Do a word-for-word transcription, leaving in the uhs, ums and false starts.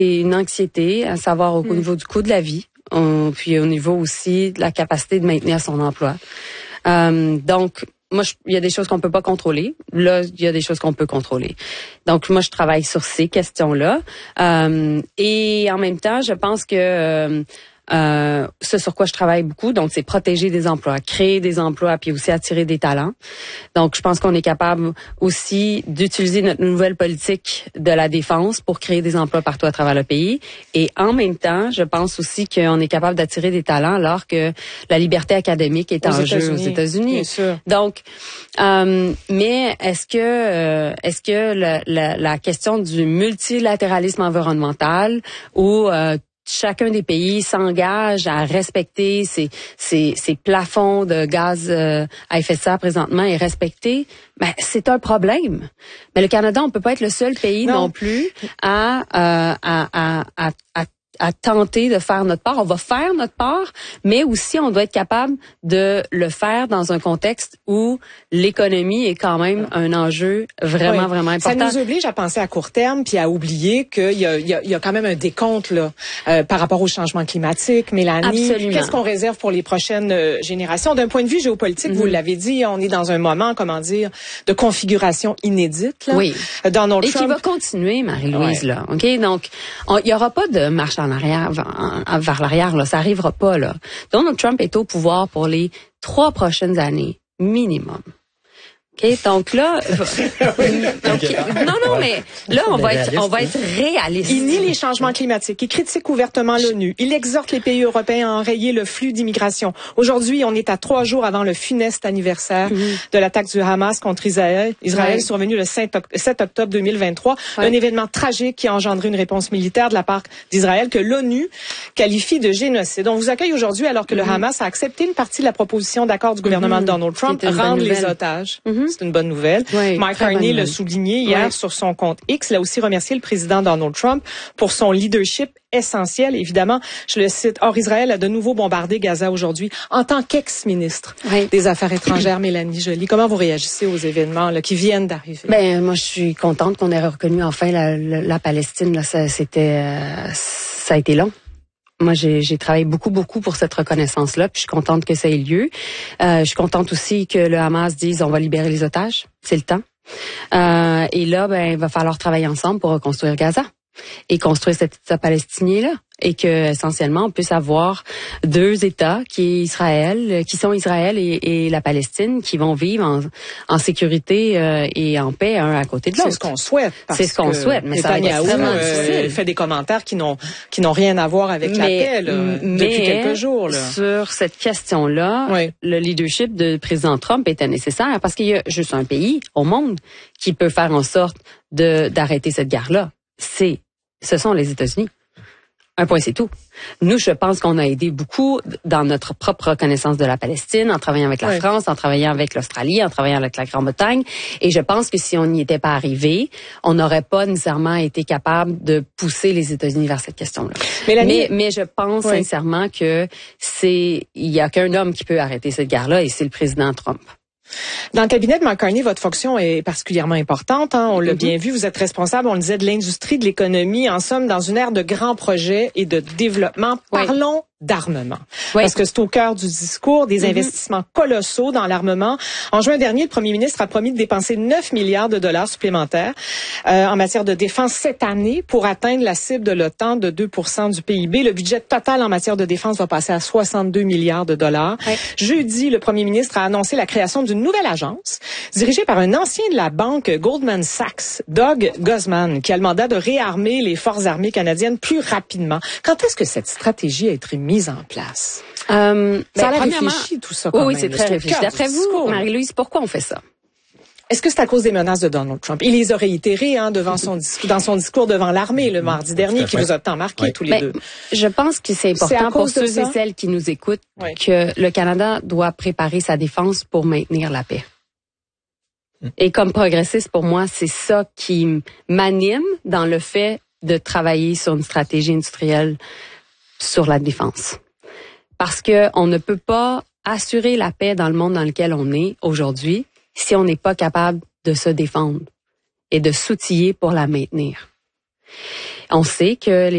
une anxiété, à savoir au, mmh. au niveau du coût de la vie, on, puis au niveau aussi de la capacité de maintenir son emploi. Euh, donc, moi, il y a des choses qu'on peut pas contrôler. Là, il y a des choses qu'on peut contrôler. Donc, moi, je travaille sur ces questions-là. Euh, et en même temps, je pense que euh, euh, ce sur quoi je travaille beaucoup, donc, c'est protéger des emplois, créer des emplois, puis aussi attirer des talents. Donc, je pense qu'on est capable aussi d'utiliser notre nouvelle politique de la défense pour créer des emplois partout à travers le pays. Et en même temps, je pense aussi qu'on est capable d'attirer des talents alors que la liberté académique est en jeu aux États-Unis. Bien sûr. Donc, euh, mais est-ce que euh, est-ce que la, la, la question du multilatéralisme environnemental ou euh, chacun des pays s'engage à respecter ses, ses, ses plafonds de gaz euh, à effet de serre présentement et respecter, ben c'est un problème. Mais le Canada, on peut pas être le seul pays non, non plus à, euh, à, à, à, à à tenter de faire notre part. On va faire notre part, mais aussi on doit être capable de le faire dans un contexte où l'économie est quand même un enjeu vraiment, oui. vraiment important. Ça nous oblige à penser à court terme puis à oublier qu'il y a, il y a, il y a quand même un décompte là, euh, par rapport au changement climatique. Mélanie, absolument. Qu'est-ce qu'on réserve pour les prochaines euh, générations? D'un point de vue géopolitique, mm-hmm. vous l'avez dit, on est dans un moment, comment dire, de configuration inédite. Là. Oui. Donald Et Trump... qui va continuer, Marie-Louise. Ouais. Là, ok. Donc, il y aura pas de marche en arrière, vers l'arrière, là, ça arrivera pas là. Donald Trump est au pouvoir pour les trois prochaines années minimum. Okay, donc là, donc, non, non, mais là, on va être, on va être réaliste. Il nie les changements climatiques. Il critique ouvertement l'ONU. Il exhorte les pays européens à enrayer le flux d'immigration. Aujourd'hui, on est à trois jours avant le funeste anniversaire mm-hmm. de l'attaque du Hamas contre Israël. Israël ouais. survenu le sept octobre deux mille vingt-trois. Ouais. Un événement tragique qui a engendré une réponse militaire de la part d'Israël que l'ONU qualifie de génocide. On vous accueille aujourd'hui alors que mm-hmm. le Hamas a accepté une partie de la proposition d'accord du gouvernement mm-hmm. de Donald Trump, rendre les otages. Mm-hmm. C'est une bonne nouvelle. Oui, Mike Carney l'a souligné hier oui. sur son compte X. Il a aussi remercié le président Donald Trump pour son leadership essentiel. Évidemment, je le cite, « Or, Israël a de nouveau bombardé Gaza aujourd'hui en tant qu'ex-ministre oui. des Affaires étrangères, Mélanie Joly. » Comment vous réagissez aux événements là, qui viennent d'arriver? Ben, moi, je suis contente qu'on ait reconnu enfin la, la, la Palestine. Là, ça, c'était, euh, ça a été long. Moi, j'ai, j'ai travaillé beaucoup, beaucoup pour cette reconnaissance-là, puis je suis contente que ça ait lieu. Euh, je suis contente aussi que le Hamas dise on va libérer les otages. C'est le temps. Euh, et là, ben, il va falloir travailler ensemble pour reconstruire Gaza et construire cet État palestinien-là. Et que essentiellement on puisse avoir deux États qui est Israël, qui sont Israël et, et la Palestine, qui vont vivre en, en sécurité euh, et en paix un à côté de l'autre. C'est ce qu'on souhaite. C'est ce qu'on souhaite, mais ça va être extrêmement euh, difficile. Fait des commentaires qui n'ont qui n'ont rien à voir avec mais, la paix là, mais depuis quelques jours. Là. Sur cette question-là, oui. le leadership du président Trump était nécessaire parce qu'il y a juste un pays au monde qui peut faire en sorte de d'arrêter cette guerre-là. C'est, ce sont les États-Unis. Un point, c'est tout. Nous, je pense qu'on a aidé beaucoup dans notre propre reconnaissance de la Palestine, en travaillant avec la oui. France, en travaillant avec l'Australie, en travaillant avec la Grande-Bretagne. Et je pense que si on n'y était pas arrivé, on n'aurait pas nécessairement été capable de pousser les États-Unis vers cette question-là. Mais, mais, mais je pense oui. sincèrement que c'est, il y a qu'un homme qui peut arrêter cette guerre-là, et c'est le président Trump. Dans le cabinet de Mark Carney, votre fonction est particulièrement importante. Hein, on l'a mm-hmm. bien vu. Vous êtes responsable, on le disait, de l'industrie, de l'économie. En somme, dans une ère de grands projets et de développement. Oui. Parlons d'armement. Oui. Parce que c'est au cœur du discours, des mm-hmm. investissements colossaux dans l'armement. En juin dernier, le premier ministre a promis de dépenser neuf milliards de dollars supplémentaires euh, en matière de défense cette année pour atteindre la cible de l'OTAN de deux pour cent du P I B. Le budget total en matière de défense va passer à soixante-deux milliards de dollars. Oui. Jeudi, le premier ministre a annoncé la création d'une nouvelle agence dirigée par un ancien de la banque Goldman Sachs, Doug Guzman, qui a le mandat de réarmer les forces armées canadiennes plus rapidement. Quand est-ce que cette stratégie a été mise en place? Euh, ça ben, a l'air réfléchi, tout ça, quand oui, même. Oui, c'est très réfléchi. D'après vous, Marie-Louise, pourquoi on fait ça? Est-ce que c'est à cause des menaces de Donald Trump? Il les a réitérées hein, devant son discours, dans son discours devant l'armée le mardi dernier, qui vous a tant marqué oui. tous les ben, deux. Je pense que c'est important pour ceux et celles qui nous écoutent oui. que le Canada doit préparer sa défense pour maintenir la paix. Et comme progressiste, pour moi, c'est ça qui m'anime dans le fait de travailler sur une stratégie industrielle sur la défense. Parce que on ne peut pas assurer la paix dans le monde dans lequel on est aujourd'hui si on n'est pas capable de se défendre et de s'outiller pour la maintenir. On sait que les